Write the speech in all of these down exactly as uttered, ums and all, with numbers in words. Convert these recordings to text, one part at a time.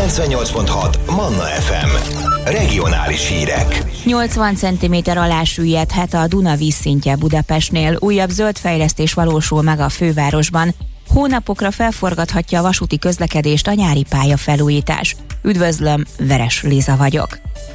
kilencvennyolc pont hat Manna ef em. Regionális hírek. nyolcvan centiméter alá süllyedhet a Duna vízszintje Budapestnél. Újabb zöld fejlesztés valósul meg a fővárosban. Hónapokra felforgathatja a vasúti közlekedést a nyári pályafelújítás. Üdvözlöm, Veres Liza vagyok.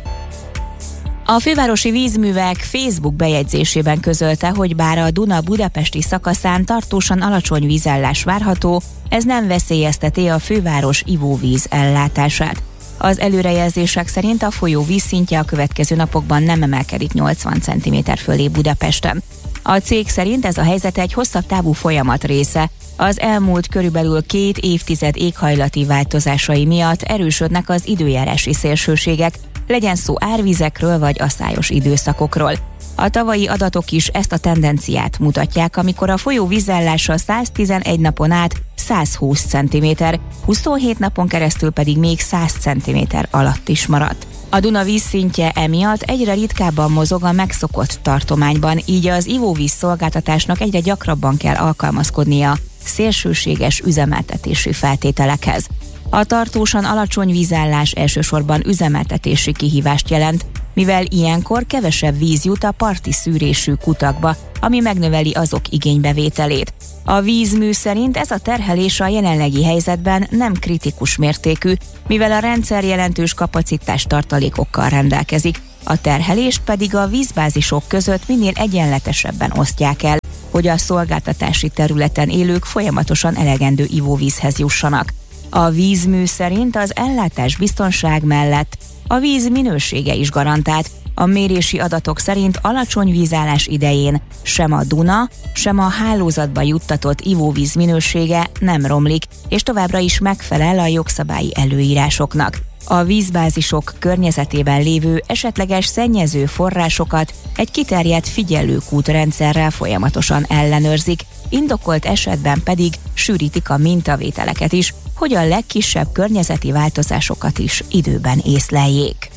A fővárosi vízművek Facebook bejegyzésében közölte, hogy bár a Duna budapesti szakaszán tartósan alacsony vízállás várható, ez nem veszélyezteti a főváros ivóvíz ellátását. Az előrejelzések szerint a folyó vízszintje a következő napokban nem emelkedik nyolcvan centiméter fölé Budapesten. A cég szerint ez a helyzet egy hosszabb távú folyamat része. Az elmúlt körülbelül két évtized éghajlati változásai miatt erősödnek az időjárási szélsőségek, legyen szó árvizekről vagy asszályos időszakokról. A tavalyi adatok is ezt a tendenciát mutatják, amikor a folyó vízállása száztizenegy napon át százhúsz centiméter, huszonhét napon keresztül pedig még száz centiméter alatt is maradt. A Duna vízszintje emiatt egyre ritkábban mozog a megszokott tartományban, így az ivóvíz szolgáltatásnak egyre gyakrabban kell alkalmazkodnia szélsőséges üzemeltetési feltételekhez. A tartósan alacsony vízállás elsősorban üzemeltetési kihívást jelent, mivel ilyenkor kevesebb víz jut a parti szűrésű kutakba, ami megnöveli azok igénybevételét. A vízmű szerint ez a terhelés a jelenlegi helyzetben nem kritikus mértékű, mivel a rendszer jelentős kapacitás tartalékokkal rendelkezik, a terhelést pedig a vízbázisok között minél egyenletesebben osztják el, hogy a szolgáltatási területen élők folyamatosan elegendő ivóvízhez jussanak. A vízmű szerint az ellátás biztonság mellett a víz minősége is garantált. A mérési adatok szerint alacsony vízállás idején sem a Duna, sem a hálózatba juttatott ivóvíz minősége nem romlik, és továbbra is megfelel a jogszabályi előírásoknak. A vízbázisok környezetében lévő esetleges szennyező forrásokat egy kiterjedt figyelőkútrendszerrel folyamatosan ellenőrzik, indokolt esetben pedig sűrítik a mintavételeket is, hogy a legkisebb környezeti változásokat is időben észleljék.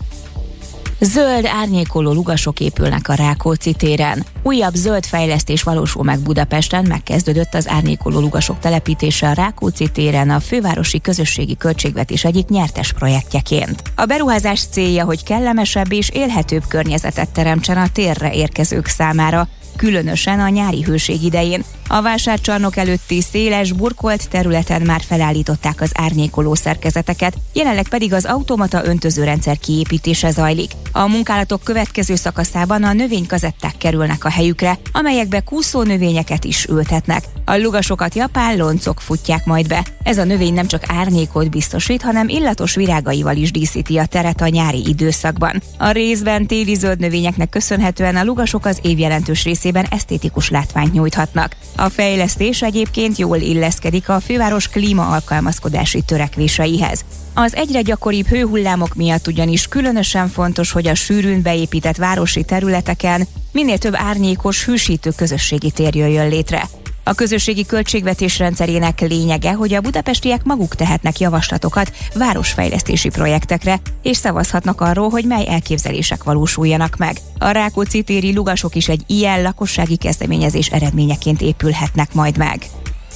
Zöld árnyékoló lugasok épülnek a Rákóczi téren. Újabb zöld fejlesztés valósul meg Budapesten, megkezdődött az árnyékoló lugasok telepítése a Rákóczi téren a fővárosi közösségi költségvetés egyik nyertes projektjeként. A beruházás célja, hogy kellemesebb és élhetőbb környezetet teremtsen a térre érkezők számára, különösen a nyári hőség idején. A vásárcsarnok előtti széles, burkolt területen már felállították az árnyékoló szerkezeteket, jelenleg pedig az automata öntözőrendszer kiépítése zajlik. A munkálatok következő szakaszában a növénykazetták kerülnek a helyükre, amelyekbe kúszó növényeket is ültetnek. A lugasokat japán loncok futják majd be. Ez a növény nem csak árnyékot biztosít, hanem illatos virágaival is díszíti a teret a nyári időszakban. A részben téli zöld növényeknek köszönhetően a lugasok az év jelentős részében esztétikus látványt nyújthatnak. A fejlesztés egyébként jól illeszkedik a főváros klímaalkalmazkodási törekvéseihez. Az egyre gyakoribb hőhullámok miatt ugyanis különösen fontos, hogy a sűrűn beépített városi területeken minél több árnyékos, hűsítő közösségi tér jöjjön létre. A közösségi költségvetés rendszerének lényege, hogy a budapestiek maguk tehetnek javaslatokat városfejlesztési projektekre, és szavazhatnak arról, hogy mely elképzelések valósuljanak meg. A Rákóczi téri lugasok is egy ilyen lakossági kezdeményezés eredményeként épülhetnek majd meg.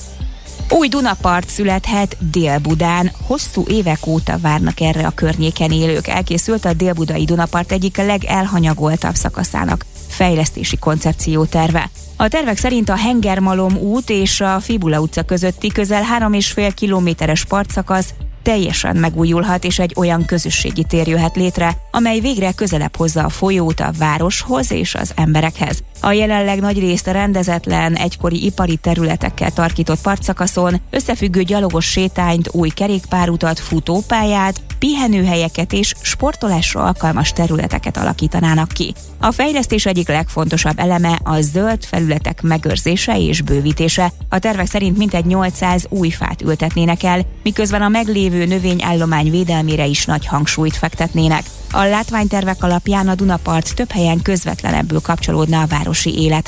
Új Dunapart születhet Dél-Budán, hosszú évek óta várnak erre a környéken élők. Elkészült a dél-budai Dunapart egyik legelhanyagoltabb szakaszának fejlesztési koncepcióterve. A tervek szerint a Hengermalom út és a Fibula utca közötti közel három és fél kilométeres partszakasz teljesen megújulhat, és egy olyan közösségi tér jöhet létre, amely végre közelebb hozza a folyót a városhoz és az emberekhez. A jelenleg nagyrészt rendezetlen, egykori ipari területekkel tarkított partszakaszon összefüggő gyalogos sétányt, új kerékpárutat, futópályát, pihenőhelyeket és sportolásra alkalmas területeket alakítanának ki. A fejlesztés egyik legfontosabb eleme a zöld felületek megőrzése és bővítése. A tervek szerint mintegy nyolcszáz új fát ültetnének el, miközben a meglévő növényállomány védelmére is nagy hangsúlyt fektetnének. A látványtervek alapján a Dunapart több helyen közvetlenebbül kapcsolódna a városi élethez.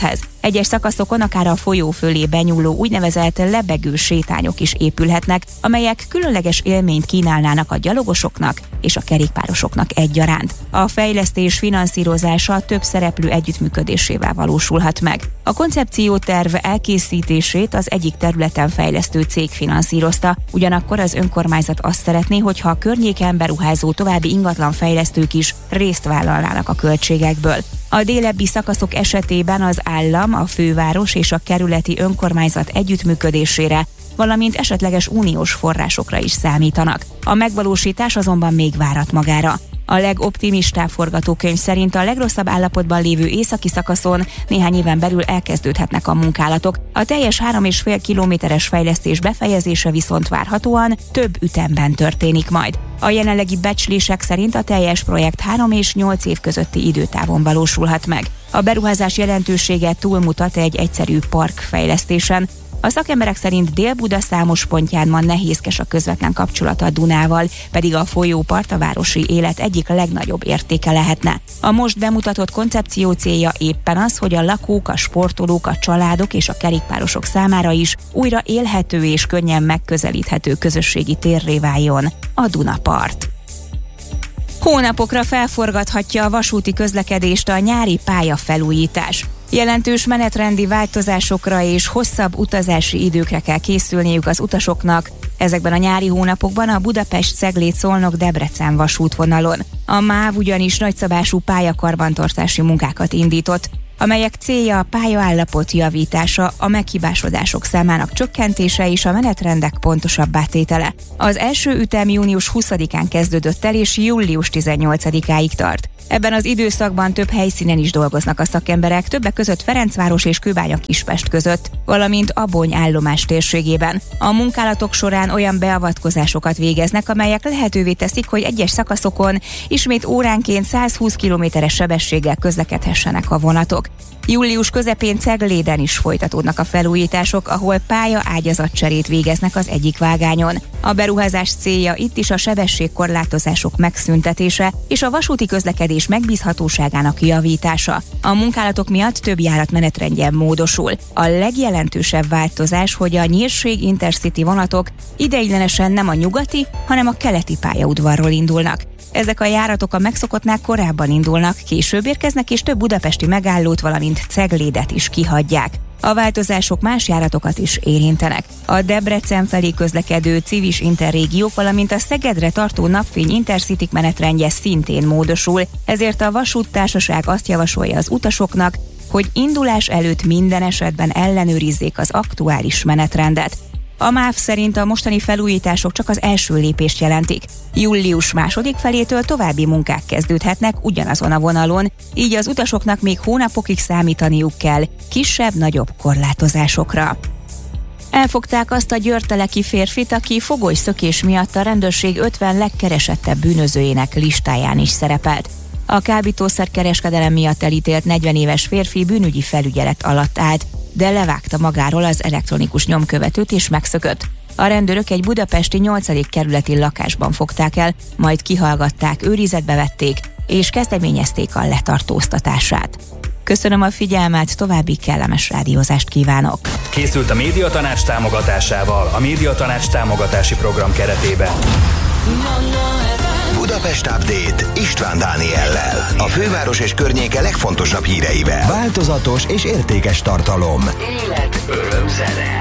Egyes szakaszokon akár a folyó fölé benyúló úgynevezett lebegő sétányok is épülhetnek, amelyek különleges élményt kínálnának a gyalogosoknak és a kerékpárosoknak egyaránt. A fejlesztés finanszírozása több szereplő együttműködésével valósulhat meg. A koncepcióterv elkészítését az egyik területen fejlesztő cég finanszírozta, ugyanakkor az önkormányzat azt szeretné, hogyha a környéken beruházó további ingatlanfejlesztők is részt vállalnának a költségekből. A délebbi szakaszok esetében az állam, a főváros és a kerületi önkormányzat együttműködésére, valamint esetleges uniós forrásokra is számítanak. A megvalósítás azonban még várat magára. A legoptimistább forgatókönyv szerint a legrosszabb állapotban lévő északi szakaszon néhány éven belül elkezdődhetnek a munkálatok. A teljes három és fél kilométeres fejlesztés befejezése viszont várhatóan több ütemben történik majd. A jelenlegi becslések szerint a teljes projekt három és nyolc év közötti időtávon valósulhat meg. A beruházás jelentősége túlmutat egy egyszerű parkfejlesztésen. A szakemberek szerint Dél-Buda számos pontján ma nehézkes a közvetlen kapcsolata a Dunával, pedig a folyópart a városi élet egyik legnagyobb értéke lehetne. A most bemutatott koncepció célja éppen az, hogy a lakók, a sportolók, a családok és a kerékpárosok számára is újra élhető és könnyen megközelíthető közösségi térré váljon a Dunapart. Hónapokra felforgathatja a vasúti közlekedést a nyári pályafelújítás. Jelentős menetrendi változásokra és hosszabb utazási időkre kell készülniük az utasoknak ezekben a nyári hónapokban a Budapest-Cegléd-Szolnok-Debrecen vasútvonalon. A MÁV ugyanis nagyszabású pályakarbantartási munkákat indított, amelyek célja a pályaállapot javítása, a meghibásodások számának csökkentése és a menetrendek pontosabbá tétele. Az első ütem június huszadikán kezdődött el és július tizennyolcadikáig tart. Ebben az időszakban több helyszínen is dolgoznak a szakemberek, többek között Ferencváros és Kőbánya-Kispest között, valamint Abony állomás térségében. A munkálatok során olyan beavatkozásokat végeznek, amelyek lehetővé teszik, hogy egyes szakaszokon ismét óránként száz húsz kilométeres sebességgel közlekedhessenek a vonatok. Július közepén Cegléden is folytatódnak a felújítások, ahol pálya ágyazatcserét végeznek az egyik vágányon. A beruházás célja itt is a sebességkorlátozások megszüntetése és a vasúti közlekedés megbízhatóságának javítása. A munkálatok miatt több járat menetrendje módosul. A legjelentősebb változás, hogy a Nyírség Intercity vonatok ideiglenesen nem a nyugati, hanem a keleti pályaudvarról indulnak. Ezek a járatok a megszokottnál korábban indulnak, később érkeznek és több budapesti megállót, valamint Ceglédet is kihagyják. A változások más járatokat is érintenek. A Debrecen felé közlekedő Civis Interrégiók, valamint a Szegedre tartó Napfény Intercity menetrendje szintén módosul, ezért a vasúttársaság azt javasolja az utasoknak, hogy indulás előtt minden esetben ellenőrizzék az aktuális menetrendet. A MÁV szerint a mostani felújítások csak az első lépést jelentik. Július második felétől további munkák kezdődhetnek ugyanazon a vonalon, így az utasoknak még hónapokig számítaniuk kell kisebb-nagyobb korlátozásokra. Elfogták azt a győrteleki férfit, aki fogolyszökés miatt a rendőrség ötven legkeresettebb bűnözőjének listáján is szerepelt. A kábítószerkereskedelem miatt elítélt negyven éves férfi bűnügyi felügyelet alatt állt, de levágta magáról az elektronikus nyomkövetőt és megszökött. A rendőrök egy budapesti nyolcadik kerületi lakásban fogták el, majd kihallgatták, őrizetbe vették és kezdeményezték a letartóztatását. Köszönöm a figyelmet, további kellemes rádiózást kívánok! Készült a Médiatanács támogatásával a Médiatanács támogatási program keretében. Budapest Update István Dániellel. A főváros és környéke legfontosabb híreivel. Változatos és értékes tartalom. Élet, öröm, zene.